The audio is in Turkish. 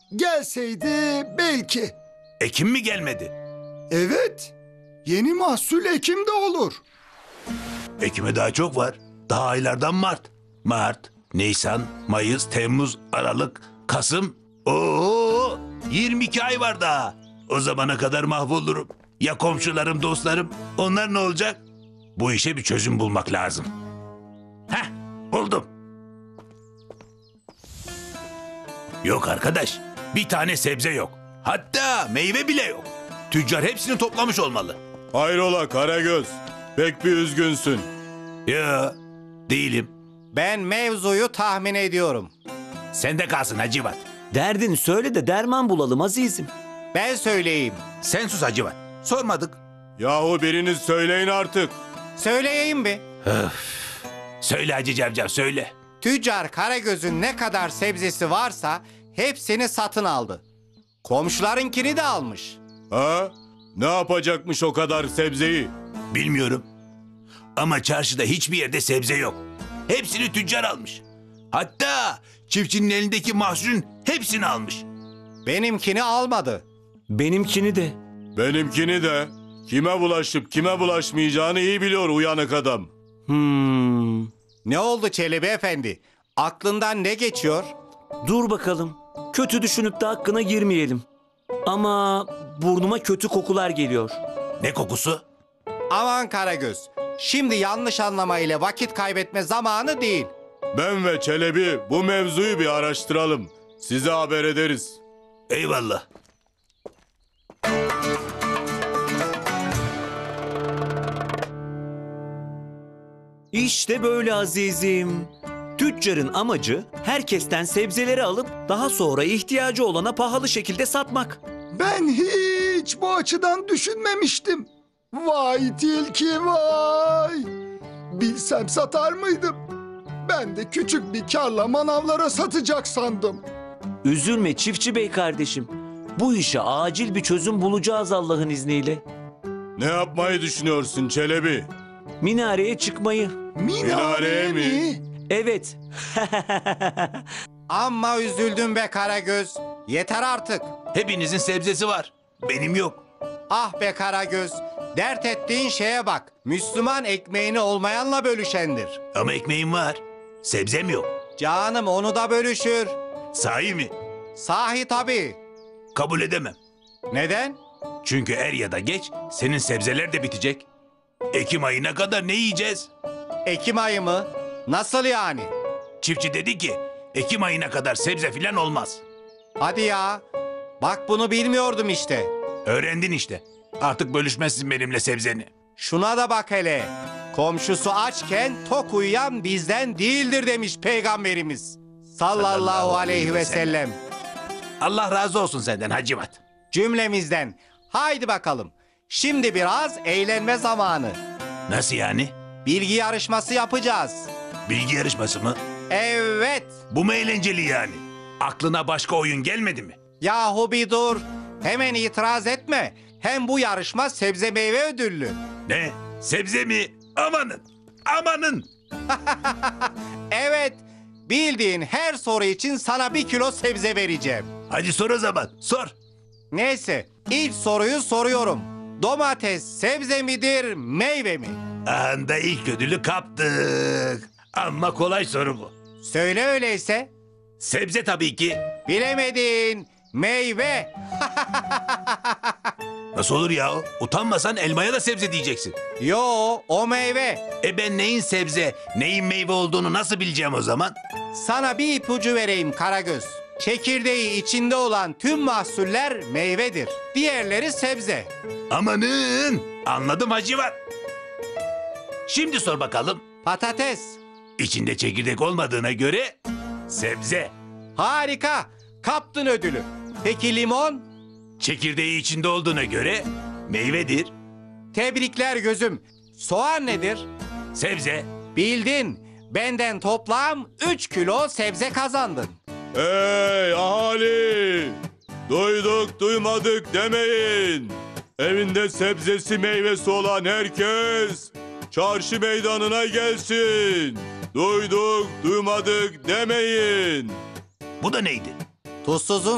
Gelseydi belki. Ekim mi gelmedi? Evet. Yeni mahsul Ekim'de olur. Ekim'e daha çok var. Daha aylardan Mart. Mart, Nisan, Mayıs, Temmuz, Aralık, Kasım. Oo, 22 ay var daha. O zamana kadar mahvolurum. Ya komşularım, dostlarım? Onlar ne olacak? Bu işe bir çözüm bulmak lazım. Heh, buldum. Yok arkadaş, bir tane sebze yok. Hatta meyve bile yok. Tüccar hepsini toplamış olmalı. Hayrola Karagöz? Pek bir üzgünsün. Ya, değilim. Ben mevzuyu tahmin ediyorum. Sende kalsın Hacivat. Derdini söyle de derman bulalım azizim. Ben söyleyeyim. Sen sus Hacivat. Sormadık. Yahu biriniz söyleyin artık. Söyleyeyim bir. Söyle Hacı Cavcav, söyle. Tüccar Karagöz'ün ne kadar sebzesi varsa hepsini satın aldı. Komşularınkini de almış. Ha? Ne yapacakmış o kadar sebzeyi? Bilmiyorum. Ama çarşıda hiçbir yerde sebze yok. Hepsini tüccar almış. Hatta çiftçinin elindeki mahsulün hepsini almış. Benimkini almadı. Benimkini de. Benimkini de. Kime bulaşıp kime bulaşmayacağını iyi biliyor uyanık adam. Ne oldu Çelebi Efendi? Aklından ne geçiyor? Dur bakalım. Kötü düşünüp de hakkına girmeyelim. Ama burnuma kötü kokular geliyor. Ne kokusu? Aman Karagöz, şimdi yanlış anlamayla vakit kaybetme zamanı değil. Ben ve Çelebi bu mevzuyu bir araştıralım. Size haber ederiz. Eyvallah. İşte böyle azizim. Tüccarın amacı herkesten sebzeleri alıp daha sonra ihtiyacı olana pahalı şekilde satmak. Ben hiç bu açıdan düşünmemiştim. Vay tilki vay. Bilsem satar mıydım? Ben de küçük bir karla manavlara satacak sandım. Üzülme çiftçi bey kardeşim. Bu işe acil bir çözüm bulacağız Allah'ın izniyle. Ne yapmayı düşünüyorsun Çelebi? Minareye çıkmayı. Minareye mi? Evet. Amma üzüldüm be Karagöz. Yeter artık. Hepinizin sebzesi var. Benim yok. Ah be Karagöz. Dert ettiğin şeye bak. Müslüman ekmeğini olmayanla bölüşendir. Ama ekmeğim var. Sebzem yok. Canım onu da bölüşür. Sahi mi? Sahi tabii. Kabul edemem. Neden? Çünkü er ya da geç senin sebzeler de bitecek. Ekim ayına kadar ne yiyeceğiz? Ekim ayı mı? Nasıl yani? Çiftçi dedi ki Ekim ayına kadar sebze filan olmaz. Hadi ya. Bak bunu bilmiyordum işte. Öğrendin işte. Artık bölüşmezsin benimle sebzeni. Şuna da bak hele. Komşusu açken tok uyuyan bizden değildir demiş Peygamberimiz. Sallallahu aleyhi ve sellem. Allah razı olsun senden Hacivat. Cümlemizden. Haydi bakalım. Şimdi biraz eğlenme zamanı. Nasıl yani? Bilgi yarışması yapacağız. Bilgi yarışması mı? Evet. Bu mu eğlenceli yani? Aklına başka oyun gelmedi mi? Yahu bir dur. Hemen itiraz etme. Hem bu yarışma sebze meyve ödüllü. Ne? Sebze mi? Amanın! Amanın! Evet. Bildiğin her soru için sana 1 kilo sebze vereceğim. Hadi sor o zaman. Sor. Neyse. İlk soruyu soruyorum. Domates sebze midir, meyve mi? Anda ilk ödülü kaptık. Ama kolay soru bu. Söyle öyleyse. Sebze tabii ki. Bilemedin. Meyve. Nasıl olur ya? Utanmasan elmaya da sebze diyeceksin. Yo, o meyve. Ben neyin sebze, neyin meyve olduğunu nasıl bileceğim o zaman? Sana bir ipucu vereyim Karagöz. Çekirdeği içinde olan tüm mahsuller meyvedir. Diğerleri sebze. Amanın! Anladım Hacivat. Şimdi sor bakalım. Patates. İçinde çekirdek olmadığına göre sebze. Harika. Kaptın ödülü. Peki limon? Çekirdeği içinde olduğuna göre meyvedir. Tebrikler gözüm. Soğan nedir? Sebze. Bildin. Benden toplam 3 kilo sebze kazandın. Hey ahali! Duyduk duymadık demeyin. Evinde sebzesi meyvesi olan herkes çarşı meydanına gelsin. Duyduk duymadık demeyin. Bu da neydi? Tuzsuzun